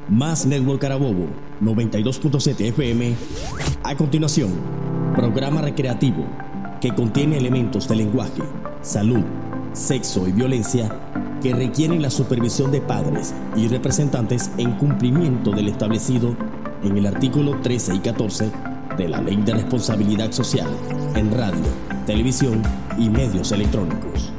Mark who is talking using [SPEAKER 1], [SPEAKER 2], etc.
[SPEAKER 1] Más Network Carabobo 92.7 FM. A continuación, programa recreativo que contiene elementos de lenguaje, salud, sexo y violencia que requieren la supervisión de padres y representantes en cumplimiento del establecido en el artículo 13 y 14 de la Ley de Responsabilidad Social en radio, televisión y medios electrónicos.